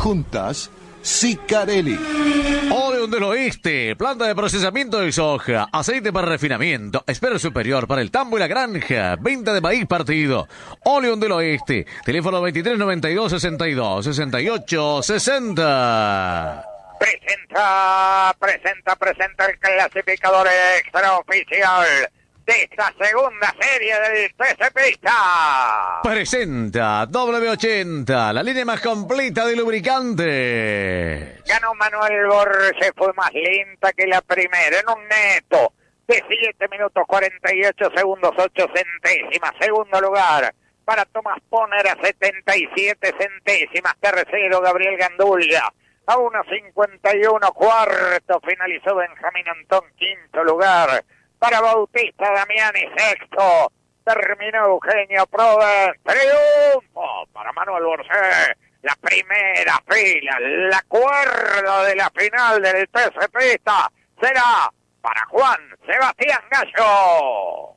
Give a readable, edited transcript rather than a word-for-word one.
Juntas, Sicarelli. Oleum del Oeste, planta de procesamiento de soja, aceite para refinamiento, espero superior para el tambo y la granja, venta de maíz partido. Oleum del Oeste, teléfono 23 92 62 68 60. Presenta el clasificador extraoficial de esta segunda serie del TCPista. Presenta W80, la línea más completa de lubricantes. Ganó Manuel Borges, fue más lenta que la primera en un neto de 7 minutos 48 segundos 8 centésimas. Segundo lugar para Tomás Poner a 77 centésimas. Tercero Gabriel Gandulla a 1.51. Cuarto finalizó Benjamín Antón. Quinto lugar para Bautista Damiani. Sexto terminó Eugenio Proven. Triunfo para Manuel Borges. La primera fila, la cuerda de la final del TCPista será para Juan Sebastián Gallo.